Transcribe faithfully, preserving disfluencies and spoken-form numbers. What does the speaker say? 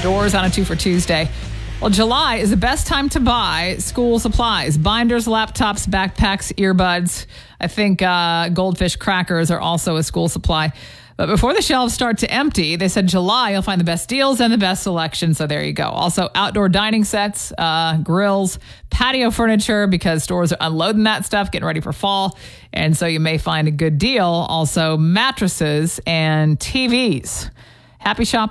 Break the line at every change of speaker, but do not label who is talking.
outdoors on a two for Tuesday. Well, July is the best time to buy school supplies, binders, laptops, backpacks, earbuds. I think uh, Goldfish crackers are also a school supply. But before the shelves start to empty, they said July, you'll find the best deals and the best selection. So there you go. Also, outdoor dining sets, uh, grills, patio furniture, because stores are unloading that stuff, getting ready for fall. And so you may find a good deal. Also, mattresses and T Vs. Happy shopping.